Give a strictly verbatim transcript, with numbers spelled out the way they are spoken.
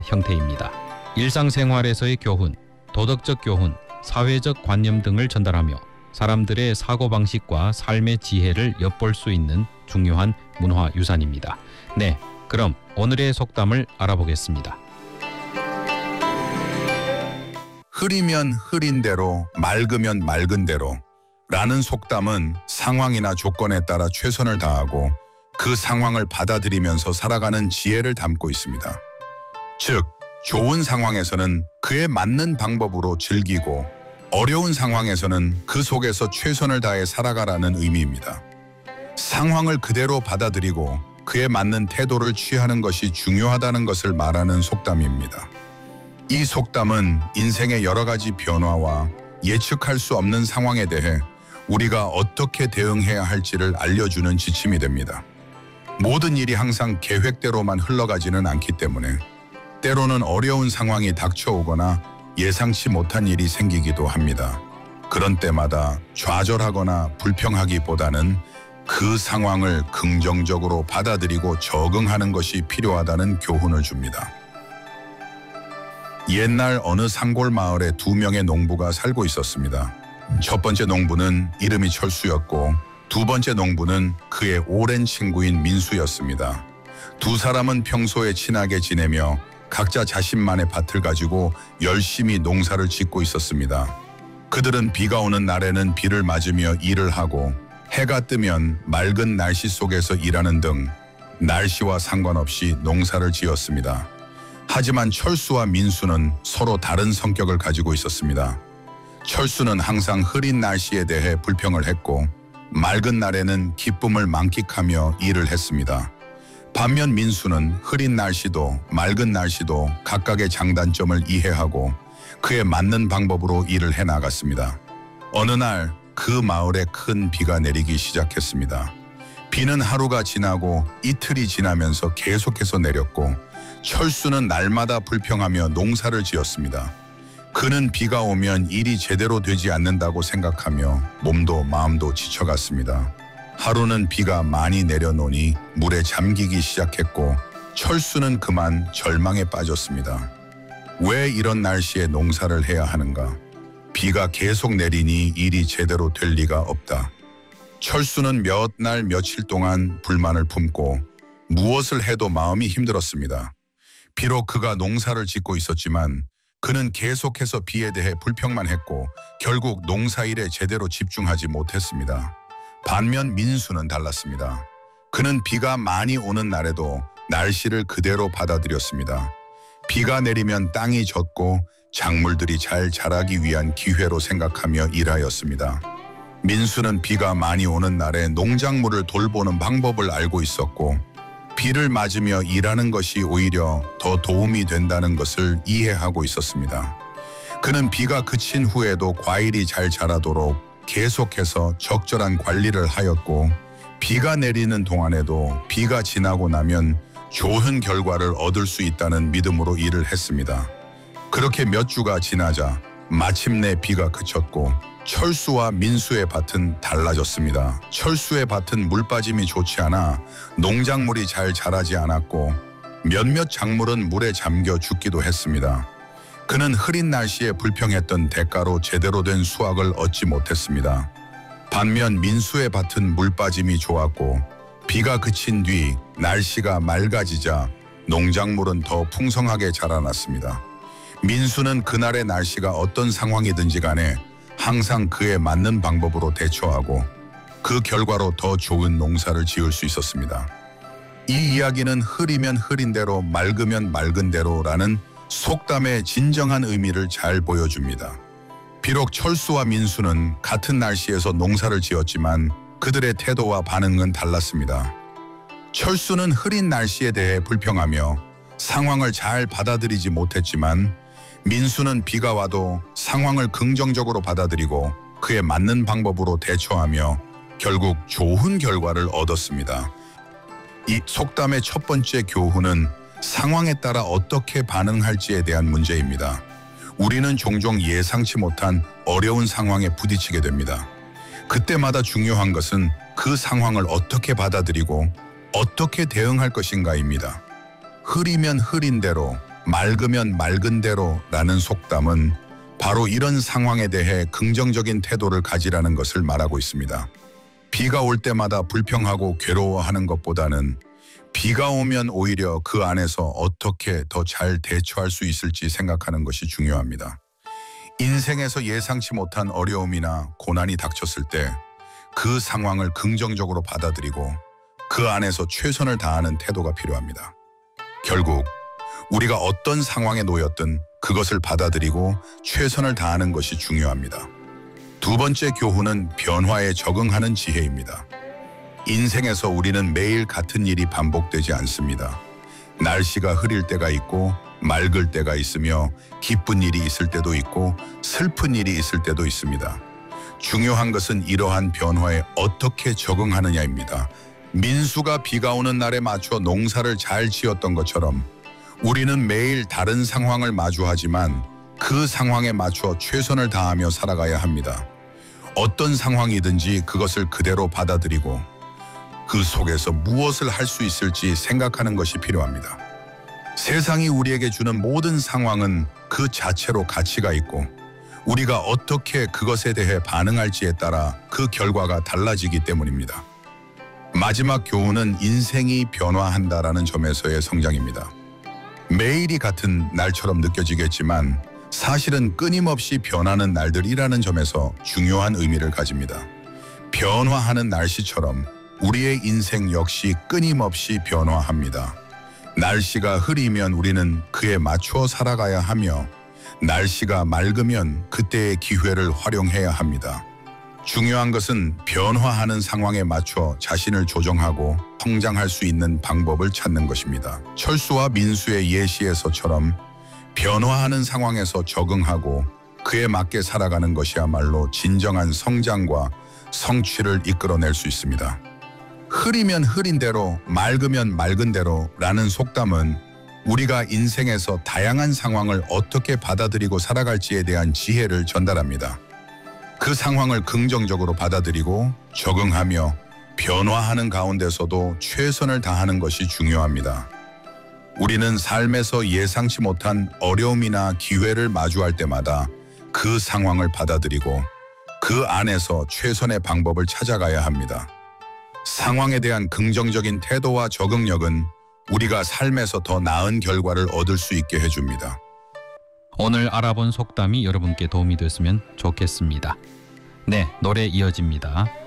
형태입니다. 일상생활에서의 교훈, 도덕적 교훈, 사회적 관념 등을 전달하며 사람들의 사고방식과 삶의 지혜를 엿볼 수 있는 중요한 문화유산입니다. 네, 그럼 오늘의 속담을 알아보겠습니다. 흐리면 흐린 대로, 맑으면 맑은 대로 라는 속담은 상황이나 조건에 따라 최선을 다하고 그 상황을 받아들이면서 살아가는 지혜를 담고 있습니다. 즉, 좋은 상황에서는 그에 맞는 방법으로 즐기고 어려운 상황에서는 그 속에서 최선을 다해 살아가라는 의미입니다. 상황을 그대로 받아들이고 그에 맞는 태도를 취하는 것이 중요하다는 것을 말하는 속담입니다. 이 속담은 인생의 여러 가지 변화와 예측할 수 없는 상황에 대해 우리가 어떻게 대응해야 할지를 알려주는 지침이 됩니다. 모든 일이 항상 계획대로만 흘러가지는 않기 때문에 때로는 어려운 상황이 닥쳐오거나 예상치 못한 일이 생기기도 합니다. 그런 때마다 좌절하거나 불평하기보다는 그 상황을 긍정적으로 받아들이고 적응하는 것이 필요하다는 교훈을 줍니다. 옛날 어느 산골 마을에 두 명의 농부가 살고 있었습니다. 첫 번째 농부는 이름이 철수였고 두 번째 농부는 그의 오랜 친구인 민수였습니다. 두 사람은 평소에 친하게 지내며 각자 자신만의 밭을 가지고 열심히 농사를 짓고 있었습니다. 그들은 비가 오는 날에는 비를 맞으며 일을 하고 해가 뜨면 맑은 날씨 속에서 일하는 등 날씨와 상관없이 농사를 지었습니다. 하지만 철수와 민수는 서로 다른 성격을 가지고 있었습니다. 철수는 항상 흐린 날씨에 대해 불평을 했고 맑은 날에는 기쁨을 만끽하며 일을 했습니다. 반면 민수는 흐린 날씨도 맑은 날씨도 각각의 장단점을 이해하고 그에 맞는 방법으로 일을 해나갔습니다. 어느 날 그 마을에 큰 비가 내리기 시작했습니다. 비는 하루가 지나고 이틀이 지나면서 계속해서 내렸고 철수는 날마다 불평하며 농사를 지었습니다. 그는 비가 오면 일이 제대로 되지 않는다고 생각하며 몸도 마음도 지쳐갔습니다. 하루는 비가 많이 내려놓으니 물에 잠기기 시작했고 철수는 그만 절망에 빠졌습니다. 왜 이런 날씨에 농사를 해야 하는가? 비가 계속 내리니 일이 제대로 될 리가 없다. 철수는 몇 날 며칠 동안 불만을 품고 무엇을 해도 마음이 힘들었습니다. 비록 그가 농사를 짓고 있었지만 그는 계속해서 비에 대해 불평만 했고 결국 농사일에 제대로 집중하지 못했습니다. 반면 민수는 달랐습니다. 그는 비가 많이 오는 날에도 날씨를 그대로 받아들였습니다. 비가 내리면 땅이 젖고 작물들이 잘 자라기 위한 기회로 생각하며 일하였습니다. 민수는 비가 많이 오는 날에 농작물을 돌보는 방법을 알고 있었고 비를 맞으며 일하는 것이 오히려 더 도움이 된다는 것을 이해하고 있었습니다. 그는 비가 그친 후에도 과일이 잘 자라도록 계속해서 적절한 관리를 하였고 비가 내리는 동안에도 비가 지나고 나면 좋은 결과를 얻을 수 있다는 믿음으로 일을 했습니다. 그렇게 몇 주가 지나자 마침내 비가 그쳤고 철수와 민수의 밭은 달라졌습니다. 철수의 밭은 물 빠짐이 좋지 않아 농작물이 잘 자라지 않았고 몇몇 작물은 물에 잠겨 죽기도 했습니다. 그는 흐린 날씨에 불평했던 대가로 제대로 된 수확을 얻지 못했습니다. 반면 민수의 밭은 물 빠짐이 좋았고 비가 그친 뒤 날씨가 맑아지자 농작물은 더 풍성하게 자라났습니다. 민수는 그날의 날씨가 어떤 상황이든지 간에 항상 그에 맞는 방법으로 대처하고 그 결과로 더 좋은 농사를 지을 수 있었습니다. 이 이야기는 흐리면 흐린 대로 맑으면 맑은 대로라는 속담의 진정한 의미를 잘 보여줍니다. 비록 철수와 민수는 같은 날씨에서 농사를 지었지만 그들의 태도와 반응은 달랐습니다. 철수는 흐린 날씨에 대해 불평하며 상황을 잘 받아들이지 못했지만 민수는 비가 와도 상황을 긍정적으로 받아들이고 그에 맞는 방법으로 대처하며 결국 좋은 결과를 얻었습니다. 이 속담의 첫 번째 교훈은 상황에 따라 어떻게 반응할지에 대한 문제입니다. 우리는 종종 예상치 못한 어려운 상황에 부딪히게 됩니다. 그때마다 중요한 것은 그 상황을 어떻게 받아들이고 어떻게 대응할 것인가입니다. 흐리면 흐린 대로, 맑으면 맑은 대로라는 속담은 바로 이런 상황에 대해 긍정적인 태도를 가지라는 것을 말하고 있습니다. 비가 올 때마다 불평하고 괴로워하는 것보다는 비가 오면 오히려 그 안에서 어떻게 더 잘 대처할 수 있을지 생각하는 것이 중요합니다. 인생에서 예상치 못한 어려움이나 고난이 닥쳤을 때 그 상황을 긍정적으로 받아들이고 그 안에서 최선을 다하는 태도가 필요합니다. 결국 우리가 어떤 상황에 놓였든 그것을 받아들이고 최선을 다하는 것이 중요합니다. 두 번째 교훈은 변화에 적응하는 지혜입니다. 인생에서 우리는 매일 같은 일이 반복되지 않습니다. 날씨가 흐릴 때가 있고 맑을 때가 있으며 기쁜 일이 있을 때도 있고 슬픈 일이 있을 때도 있습니다. 중요한 것은 이러한 변화에 어떻게 적응하느냐입니다. 민수가 비가 오는 날에 맞춰 농사를 잘 지었던 것처럼 우리는 매일 다른 상황을 마주하지만 그 상황에 맞춰 최선을 다하며 살아가야 합니다. 어떤 상황이든지 그것을 그대로 받아들이고 그 속에서 무엇을 할 수 있을지 생각하는 것이 필요합니다. 세상이 우리에게 주는 모든 상황은 그 자체로 가치가 있고 우리가 어떻게 그것에 대해 반응할지에 따라 그 결과가 달라지기 때문입니다. 마지막 교훈은 인생이 변화한다라는 점에서의 성장입니다. 매일이 같은 날처럼 느껴지겠지만 사실은 끊임없이 변하는 날들이라는 점에서 중요한 의미를 가집니다. 변화하는 날씨처럼 우리의 인생 역시 끊임없이 변화합니다. 날씨가 흐리면 우리는 그에 맞추어 살아가야 하며 날씨가 맑으면 그때의 기회를 활용해야 합니다. 중요한 것은 변화하는 상황에 맞춰 자신을 조정하고 성장할 수 있는 방법을 찾는 것입니다. 철수와 민수의 예시에서처럼 변화하는 상황에서 적응하고 그에 맞게 살아가는 것이야말로 진정한 성장과 성취를 이끌어낼 수 있습니다. 흐리면 흐린 대로, 맑으면 맑은 대로라는 속담은 우리가 인생에서 다양한 상황을 어떻게 받아들이고 살아갈지에 대한 지혜를 전달합니다. 그 상황을 긍정적으로 받아들이고 적응하며 변화하는 가운데서도 최선을 다하는 것이 중요합니다. 우리는 삶에서 예상치 못한 어려움이나 기회를 마주할 때마다 그 상황을 받아들이고 그 안에서 최선의 방법을 찾아가야 합니다. 상황에 대한 긍정적인 태도와 적응력은 우리가 삶에서 더 나은 결과를 얻을 수 있게 해줍니다. 오늘 알아본 속담이 여러분께 도움이 됐으면 좋겠습니다. 네, 노래 이어집니다.